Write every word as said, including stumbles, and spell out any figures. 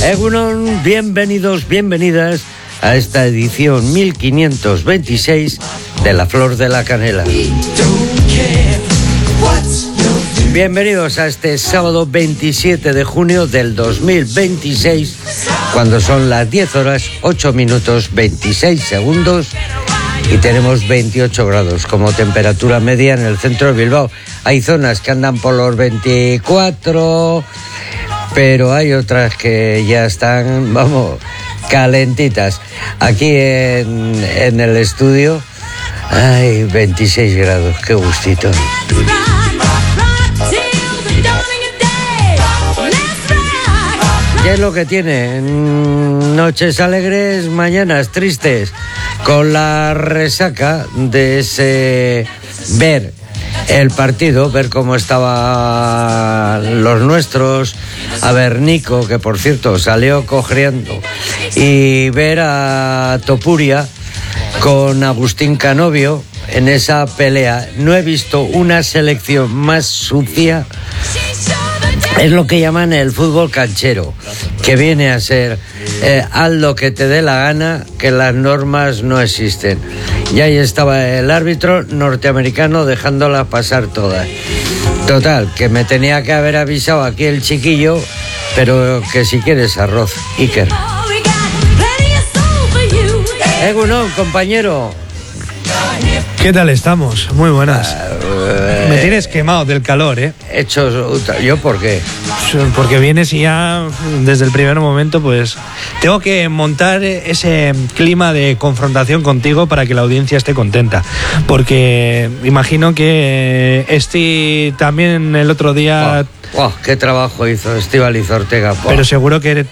Egunon, bienvenidos, bienvenidas a esta edición mil quinientos veintiséis de La Flor de la Canela. Bienvenidos a este sábado veintisiete de junio del dos mil veintiséis, cuando son las diez horas, ocho minutos, veintiséis segundos y tenemos veintiocho grados como temperatura media en el centro de Bilbao. Hay zonas que andan por los veinticuatro, pero hay otras que ya están, vamos, calentitas. Aquí en, en el estudio hay veintiséis grados, qué gustito. ¿Qué es lo que tiene? Noches alegres, mañanas tristes, con la resaca de ese ver el partido, ver cómo estaban los nuestros, a ver Nico, que por cierto salió cojeando, y ver a Topuria con Agustín Canovio en esa pelea. No he visto una selección más sucia. Es lo que llaman el fútbol canchero, que viene a ser eh, haz lo que te dé la gana, que las normas no existen. Y ahí estaba el árbitro norteamericano dejándolas pasar todas. Total, que me tenía que haber avisado aquí el chiquillo, pero que si quieres arroz, Iker. Egunon, compañero. ¿Qué tal estamos? Muy buenas. Uh, Me tienes quemado del calor, ¿eh? Hecho, ¿yo por qué? Porque vienes y ya desde el primer momento, pues tengo que montar ese clima de confrontación contigo para que la audiencia esté contenta. Porque imagino que este también el otro día... Oh, oh, qué trabajo hizo Estíbaliz Ortega. Oh. Pero seguro que